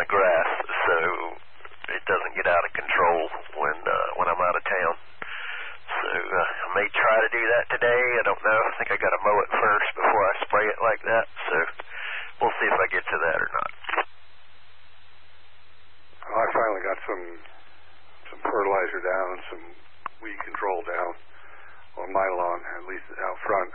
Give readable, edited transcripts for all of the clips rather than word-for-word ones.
the grass so it doesn't get out of control when I'm out of town. So I may try to do that today. I don't know. I think I got to mow it first before I spray it like that. So we'll see if I get to that or not. Well, I finally got some fertilizer down and some weed control down on my lawn, at least out front.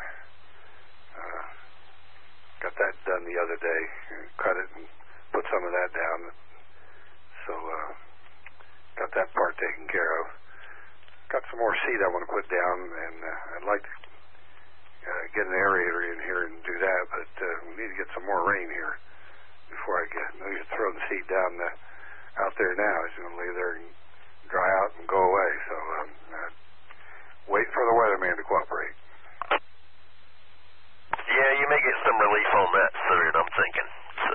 Got that done the other day. Cut it and put some of that down. So got that part taken care of. Got some more seed I want to put down, and I'd like to get an aerator in here and do that, but we need to get some more rain here before I need to throw the seed down out there now. It's going to lay there and dry out and go away. So wait for the weatherman to cooperate. Yeah, you may get some relief on that soon, I'm thinking.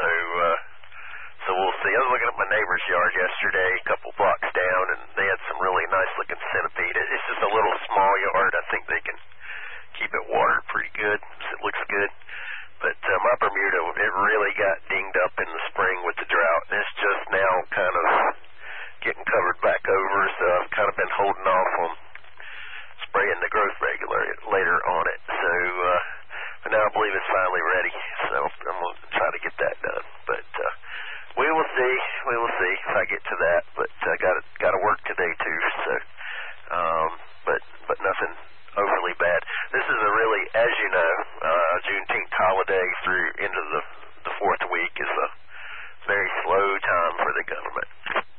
So we'll see. I was looking at my neighbor's yard yesterday, a couple blocks down, and they had some really nice-looking centipede. It's just a little small yard. I think they can keep it watered pretty good. It looks good. But my Bermuda, it really got dinged up in the spring with the drought, and it's just now kind of getting covered back over, so I've kind of been holding off on spraying the growth regulator on it. So but now I believe it's finally ready, so I'm going to try to get that done. But we will see if I get to that. But I got to work today too. So, but nothing overly bad. This is a really, as you know, Juneteenth holiday through into the fourth week is a very slow time for the government.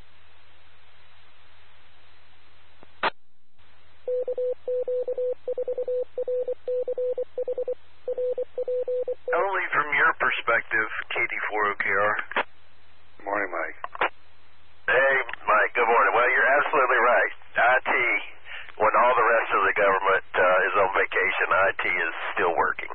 Only from your perspective, KD4OKR. Morning, Mike. Hey, Mike, good morning. Well, you're absolutely right. IT, when all the rest of the government is on vacation, IT is still working.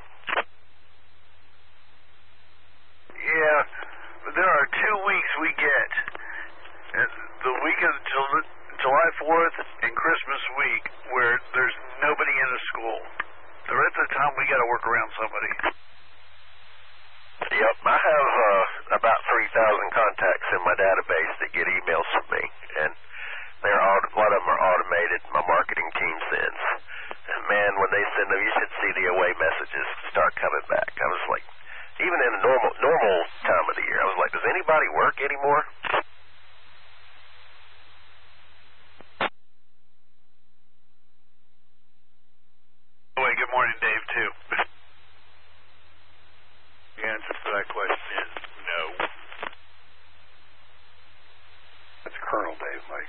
Yeah, but there are 2 weeks we get. The week of July 4th and Christmas week where there's nobody in the school. The rest of the time we got to work around somebody. Yep, I have about 3,000 contacts in my database that get emails from me, and a lot of them are automated. My marketing team sends. And man, when they send them, you should see the away messages start coming back. I was like, even in a normal time of the year, I was like, does anybody work anymore? Good morning, Dave, too. The answer to that question is no. That's Colonel Dave, Mike.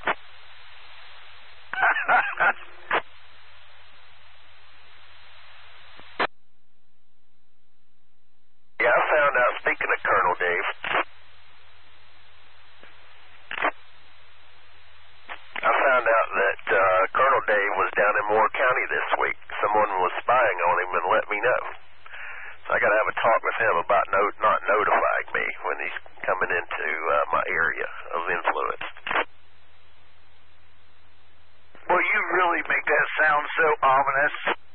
Yeah, I found out, speaking of Colonel Dave, I found out that Colonel Dave was down in Moore County this week. Someone was spying on him and let me know. So I got to have a talk with him about not notifying me when he's coming into my area of influence. Well, you really make that sound so ominous.